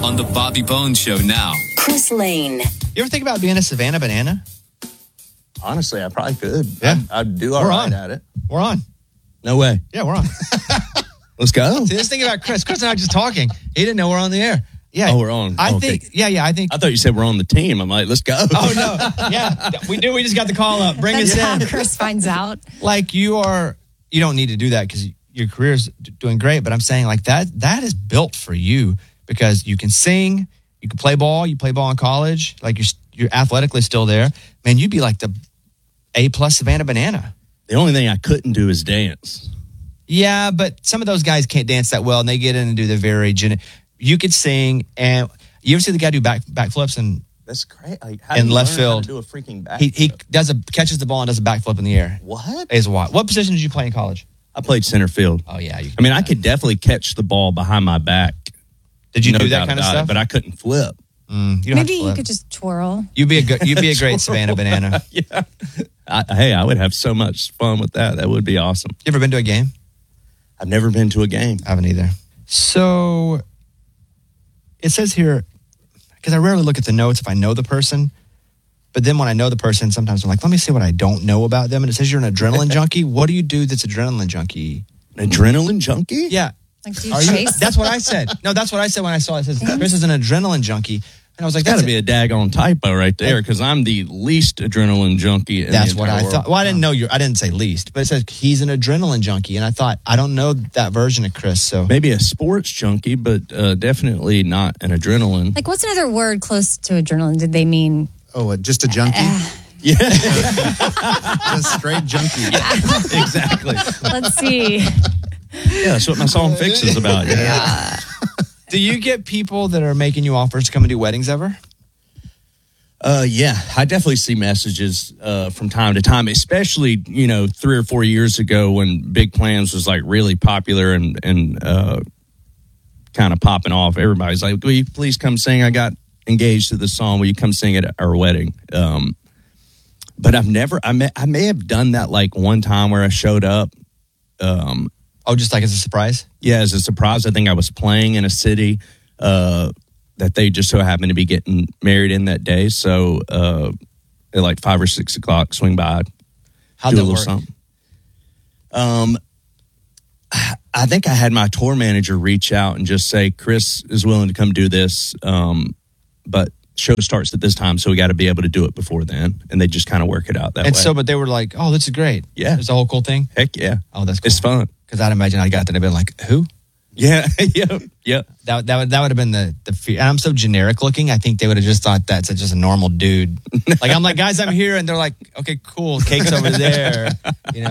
on The Bobby Bones Show now. Chris Lane. You ever think about being a Savannah Banana? Honestly, I probably could. Yeah. I'd do all We're right on. at it. We're on. No way. Yeah, we're on. Let's go. See, this thing about Chris. Chris and I were just talking. He didn't know we're on the air. Yeah. Oh, we're on. I Okay. think, I think. I thought you said we're on the team. I'm like, let's go. Oh, no. Yeah, we do. We just got the call up. Bring us That's how in. Chris finds out. Like you don't need to do that because your career's doing great. But I'm saying like that is built for you because you can sing, you can play ball. You play ball in college. Like you're athletically still there. Man, you'd be like the A+ Savannah Banana. The only thing I couldn't do is dance. Yeah, but some of those guys can't dance that well, and they get in and do the very You could sing, and you ever see the guy do backflips and That's great. Like, how in do you left learn field? How to do a freaking back. He catches the ball and does a backflip in the air. What? Is what? What position did you play in college? I played center field. Oh yeah, I could definitely catch the ball behind my back. Did you No do that doubt kind of about stuff? it, but I couldn't flip. You don't have to Maybe you flip. could just twirl. You'd be a great Savannah Banana. Yeah. I would have so much fun with that. That would be awesome. You ever been to a game? I've never been to a game. I haven't either. So it says here, because I rarely look at the notes if I know the person, but then when I know the person, sometimes I'm like, let me see what I don't know about them. And it says you're an adrenaline junkie. What do you do that's adrenaline junkie? An adrenaline junkie? Yeah. Like, do you Are you? chase? That's what I said. No, that's what I said when I saw it. It says Chris is an adrenaline junkie. And I was like, Got that's to be a daggone typo right there because I'm the least adrenaline junkie in That's the what entire I world. thought. Well, I didn't know I didn't say least, but it says he's an adrenaline junkie. And I thought, I don't know that version of Chris. So Maybe a sports junkie, but definitely not an adrenaline. Like, what's another word close to adrenaline? Did they mean? Oh, just a junkie? Yeah, Just straight junkie. exactly. Let's see. Yeah, that's what my song Fix is about. Yeah. do you get people that are making you offers to come and do weddings ever? Yeah, I definitely see messages from time to time, especially, 3 or 4 years ago when Big Plans was like really popular and kind of popping off. Everybody's like, will you please come sing? I got engaged to this song. Will you come sing at our wedding? But I may have done that like one time where I showed up. Just like as a surprise? Yeah, as a surprise. I think I was playing in a city that they just so happened to be getting married in that day. So at like 5 or 6 o'clock, swing by, How'd do a that little work? something. I think I had my tour manager reach out and just say, Chris is willing to come do this, but show starts at this time, so we got to be able to do it before then. And they just kind of work it out that way. And so, but they were like, oh, this is great. Yeah. It's a whole cool thing. Heck yeah. Oh, that's cool. It's fun. Because I'd imagine I got that and been like, who? Yeah, yeah. That would have been the fear. And I'm so generic looking. I think they would have just thought that's just a normal dude. Like I'm like, guys, I'm here, and they're like, okay, cool, cake's over there.